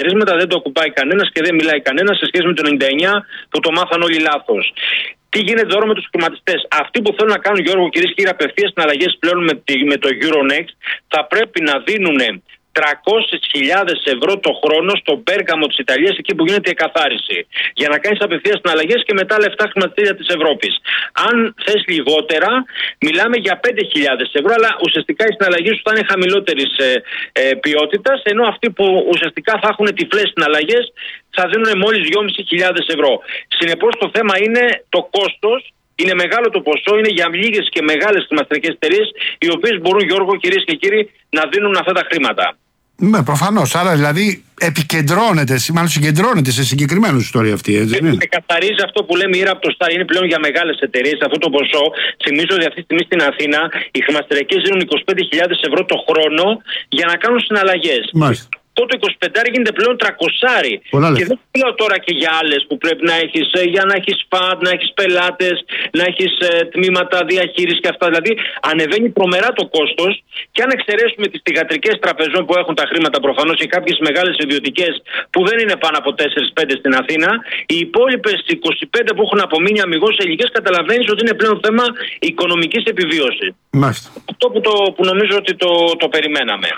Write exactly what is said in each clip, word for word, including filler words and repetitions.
μερίσματα δεν το ακουπάει κανένας και δεν μιλάει κανένας σε σχέση με το ενενήντα εννιά που το μάθαν όλοι λάθος. Τι γίνεται τώρα με τους χρηματιστές? Αυτοί που θέλουν να κάνουν, Γιώργο, κυρίες και κύριοι, απευθείας συναλλαγές πλέον με, με το Euronext, θα πρέπει να δίνουν τριακόσιες χιλιάδες ευρώ το χρόνο στον Πέργαμο της Ιταλίας, εκεί που γίνεται η εκαθάριση, για να κάνεις απευθείας συναλλαγές και μετά λεφτά χρηματιστήρια της Ευρώπης. Αν θες λιγότερα, μιλάμε για πέντε χιλιάδες ευρώ, αλλά ουσιαστικά οι συναλλαγές σου θα είναι χαμηλότερης ε, ε, ποιότητας, ενώ αυτοί που ουσιαστικά θα έχουν τυφλές συναλλαγές θα δίνουν μόλις δυόμισι χιλιάδες ευρώ. Συνεπώς το θέμα είναι το κόστος. Είναι μεγάλο το ποσό, είναι για λίγες και μεγάλες χρηματιστηριακές εταιρείες, οι οποίες μπορούν, Γιώργο, κυρίες και κύριοι, να δίνουν αυτά τα χρήματα. Ναι, προφανώς. Άρα δηλαδή επικεντρώνεται, μάλλον συγκεντρώνεται σε συγκεκριμένους ιστορία αυτή. Έτσι, και καθαρίζει αυτό που λέμε η Ήρα από το Στάρ. Είναι πλέον για μεγάλες εταιρείες αυτό το ποσό. Θυμίζω ότι αυτή τη στιγμή στην Αθήνα οι χρηματιστηριακές δίνουν είκοσι πέντε χιλιάδες ευρώ το χρόνο για να κάνουν συναλλαγές. Μάλιστα. Το είκοσι πέντε γίνεται πλέον τριακοσάρι. Και δεν λέω τώρα και για άλλες που πρέπει να έχεις, για να έχεις φαντ, να έχεις πελάτες, να έχεις ε, τμήματα διαχείρισης και αυτά. Δηλαδή ανεβαίνει τρομερά το κόστος, και αν εξαιρέσουμε τις θυγατρικές τραπεζών που έχουν τα χρήματα προφανώς και κάποιες μεγάλες ιδιωτικές που δεν είναι πάνω από τέσσερα πέντε στην Αθήνα, οι υπόλοιπες είκοσι πέντε που έχουν απομείνει αμιγώς ελληνικές, καταλαβαίνεις ότι είναι πλέον θέμα οικονομικής επιβίωσης. Μάλιστα. Αυτό που, το, που νομίζω ότι το, το περιμέναμε.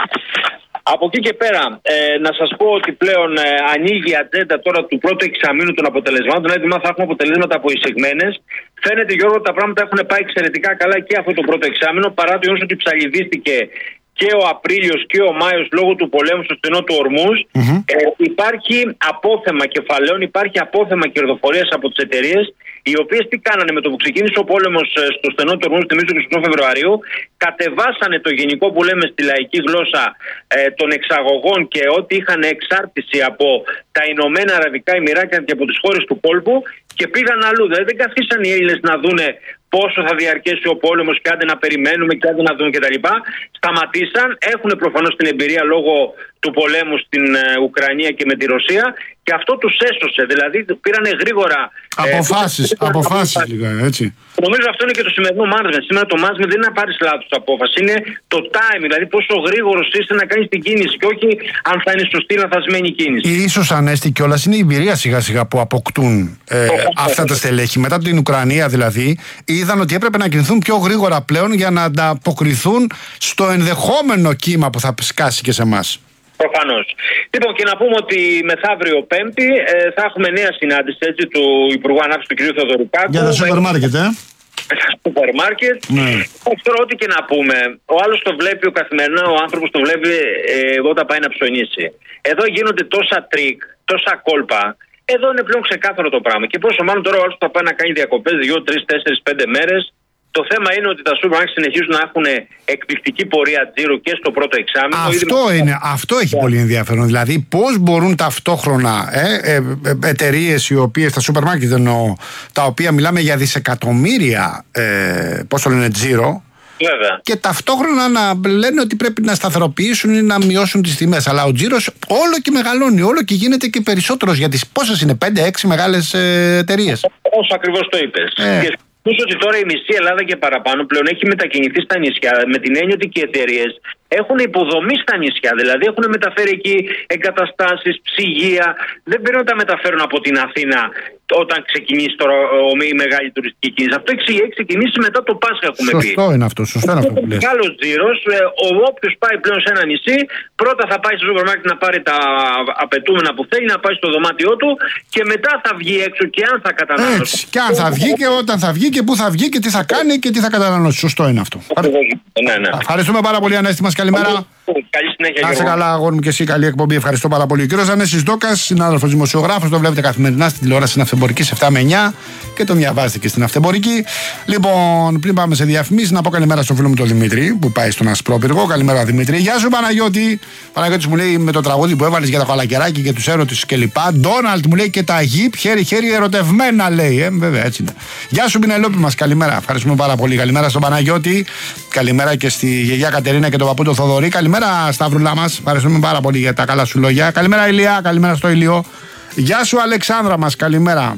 Από εκεί και πέρα, ε, να σας πω ότι πλέον ε, ανοίγει η ατζέντα τώρα του πρώτου εξαμήνου των αποτελεσμάτων. Δηλαδή, θα έχουμε αποτελέσματα αποεισηγμένες. Φαίνεται, Γιώργο, ότι τα πράγματα έχουν πάει εξαιρετικά καλά και αυτό το πρώτο εξάμηνο, παρά το γεγονός ότι ψαλιδίστηκε και ο Απρίλιος και ο Μάιος λόγω του πολέμου στο στενό του Ορμούζ. Mm-hmm. Ε, υπάρχει απόθεμα κεφαλαίων, υπάρχει απόθεμα κερδοφορίας από τις εταιρείες, οι οποίες τι κάνανε με το που ξεκίνησε ο πόλεμος στο στενό του Ορμούζ, θυμίζω είκοσι οκτώ Φεβρουαρίου, κατεβάσανε το γενικό που λέμε στη λαϊκή γλώσσα ε, των εξαγωγών και ό,τι είχαν εξάρτηση από τα Ηνωμένα Αραβικά Εμιράτια και από τις χώρες του κόλπου και πήγαν αλλού. Δηλαδή δεν καθίσαν οι Έλληνες να δούνε πόσο θα διαρκέσει ο πόλεμος και άντε να περιμένουμε και άντε να δούμε κτλ. Σταματήσαν, έχουν προφανώς την εμπειρία λόγω του πολέμου στην ε, Ουκρανία και με τη Ρωσία, και αυτό τους έσωσε. Δηλαδή πήρανε γρήγορα αποφάσεις, ε, αποφάσεις λίγα, έτσι. Νομίζω αυτό είναι και το σημερινό management. Σήμερα το management δεν είναι να πάρεις λάθος απόφαση, είναι το time, δηλαδή πόσο γρήγορος είσαι να κάνεις την κίνηση και όχι αν θα είναι σωστή ή λαθασμένη κίνηση. Ίσως ανέστη κιόλας είναι η εμπειρία σιγά σιγά που αποκτούν ε, αυτά τα στελέχη. Μετά την Ουκρανία δηλαδή, είδαν ότι έπρεπε να κινηθούν πιο γρήγορα πλέον για να ανταποκριθούν στο ενδεχόμενο κύμα που θα σκάσει και σε εμάς. Προφανώς. Λοιπόν, και να πούμε ότι μεθαύριο Πέμπτη ε, θα έχουμε νέα συνάντηση, έτσι, του Υπουργού Ανάπτυξης του κ. Θεοδωρικάκου. Για τα σούπερ μάρκετ, ε. Σούπερ μάρκετ. Τώρα, ό,τι και να πούμε, ο άλλος το βλέπει, ο καθημερινά ο άνθρωπος το βλέπει ε, όταν πάει να ψωνίσει. Εδώ γίνονται τόσα τρίκ, τόσα κόλπα. Εδώ είναι πλέον ξεκάθαρο το πράγμα. Και πόσο μάλλον τώρα ο άλλος θα πάει να κάνει διακοπές δύο, τρεις, τέσσερις, πέντε μέρες. Το θέμα είναι ότι τα σούπερ μάρκετ συνεχίζουν να έχουν εκπληκτική πορεία τζίρου και στο πρώτο εξάμηνο. Αυτό, είναι, αυτό έχει yeah. πολύ ενδιαφέρον. Δηλαδή, πώς μπορούν ταυτόχρονα ε, ε, ε, εταιρείες οι οποίες, τα σούπερ μάρκετ εννοώ, τα οποία μιλάμε για δισεκατομμύρια, ε, πώς το λένε, τζίρο. Βέβαια. Και ταυτόχρονα να λένε ότι πρέπει να σταθεροποιήσουν ή να μειώσουν τις τιμές. Αλλά ο τζίρος όλο και μεγαλώνει, όλο και γίνεται και περισσότερος για τις πόσες είναι, πέντε έξι μεγάλες ε, εταιρείες. Όσο ακριβώς το είπες. Ε. Και νομίζω ότι τώρα η μισή Ελλάδα και παραπάνω πλέον έχει μετακινηθεί στα νησιά, με την έννοια ότι και οι εταιρείες έχουν υποδομή στα νησιά. Δηλαδή έχουν μεταφέρει εκεί εγκαταστάσεις, ψυγεία. Δεν πρέπει να τα μεταφέρουν από την Αθήνα όταν ξεκινήσει τώρα η μεγάλη τουριστική κίνηση. Αυτό έχει ξεκινήσει μετά το Πάσχα, έχουμε σωστό πει. Σωστό είναι αυτό. Σωστό είναι αυτό που λες. Μεγάλος τζίρος. Όποιος πάει πλέον σε ένα νησί, πρώτα θα πάει στο σούπερ μάρκετ να πάρει τα απαιτούμενα που θέλει, να πάει στο δωμάτιό του και μετά θα βγει έξω και αν θα καταναλώσει. Έτσι. Και αν θα βγει και όταν θα βγει και πού θα βγει και τι θα κάνει και τι θα καταναλώσει. Σωστό είναι αυτό. Ναι, ναι. Ευχαριστούμε πάρα πολύ, Ανέστη μας. Καλημέρα. Καλή συνέχεια. Να είσαι καλά, αγόρι μου, και εσύ. Καλή εκπομπή. Ευχαριστώ πάρα πολύ. Ο κύριος Ανέστης Δόκας, συνάδελφος δημοσιογράφος, το βλέπετε καθημερινά στην τηλεόραση στην Ναυτεμπορική σε επτά με εννιά και τον διαβάζετε και στην Ναυτεμπορική. Λοιπόν, πριν πάμε σε διαφημίσεις, να πω καλημέρα στον φίλο μου τον Δημήτρη που πάει στον Ασπρόπυργο. Καλημέρα, Δημήτρη. Γεια σου, Παναγιώτη. Παναγιώτης μου λέει με το τραγούδι που έβαλες για τα κολακεράκι και τους έρωτες κλπ. Ντόναλτ μου λέει και τα γη, χέρι-χέρι ερωτευμένα λέει. Ε, βέβαια, έτσι είναι. Γεια σου, Πινελόπη μας. Καλημέρα. Ευχαριστούμε πάρα πολύ. Καλημέρα στον Παναγιώτη. Καλημέρα και στη γιαγιά Κατερίνα και τον παππού τον Θοδωρή. Καλημέρα, Σταυρούλα μας. Ευχαριστούμε πάρα πολύ για τα καλά σου λόγια. Καλημέρα, Ηλία. Καλημέρα στο Ηλίο. Γεια σου, Αλεξάνδρα μας. Καλημέρα.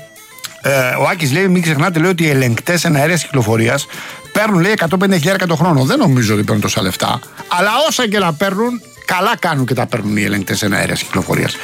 Ε, ο Άκης λέει: μην ξεχνάτε, λέει, ότι οι ελεγκτές εναέρειας κυκλοφορίας παίρνουν, λέει, εκατόν πενήντα χιλιάδες το χρόνο. Δεν νομίζω ότι παίρνουν τόσα λεφτά. Αλλά όσα και να παίρνουν, καλά κάνουν και τα παίρνουν οι ελεγκτές εναέρειας κυκλοφορίας.